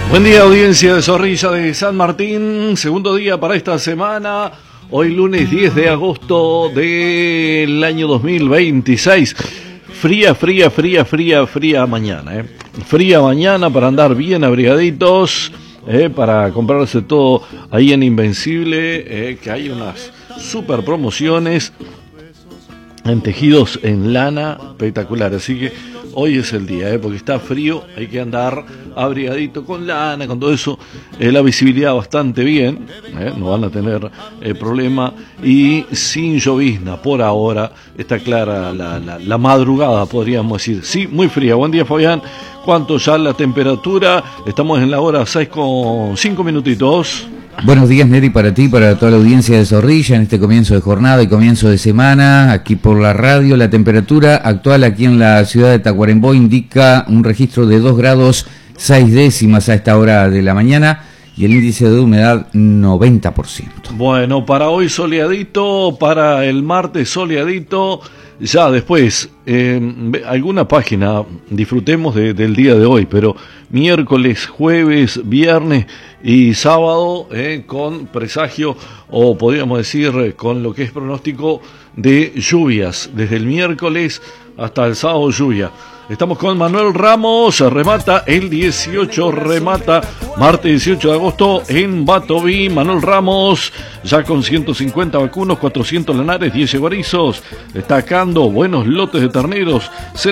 Buen día, audiencia de Zorrilla de San Martín, segundo día para esta semana, hoy lunes 10 de agosto del año 2026. Fría mañana, fría mañana para andar bien abrigaditos, para comprarse todo ahí en Invencible, que hay unas super promociones en tejidos en lana espectacular, así que hoy es el día, porque está frío, hay que andar abrigadito con lana, con todo eso, la visibilidad bastante bien, no van a tener problema, y sin llovizna por ahora, está clara la madrugada, podríamos decir, sí, muy fría. Buen día, Fabián. ¿Cuánto ya la temperatura? Estamos en la hora 6:05 minutitos. Buenos días, Neri, para ti, para toda la audiencia de Zorrilla en este comienzo de jornada y comienzo de semana, aquí por la radio. La temperatura actual aquí en la ciudad de Tacuarembó indica un registro de 2 grados 6 décimas a esta hora de la mañana y el índice de humedad 90%. Bueno, para hoy soleadito, para el martes soleadito. Ya después, alguna página, disfrutemos del día de hoy, pero miércoles, jueves, viernes y sábado, con presagio, o podríamos decir con lo que es pronóstico de lluvias, desde el miércoles hasta el sábado lluvia. Estamos con Manuel Ramos, remata el 18, remata martes 18 de agosto en Batoví. Manuel Ramos, ya con 150 vacunos, 400 lanares, 10 guarizos, destacando buenos lotes de terneros,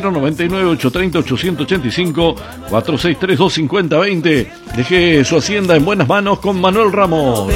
099-830-885, 463-250-20. Deje su hacienda en buenas manos con Manuel Ramos.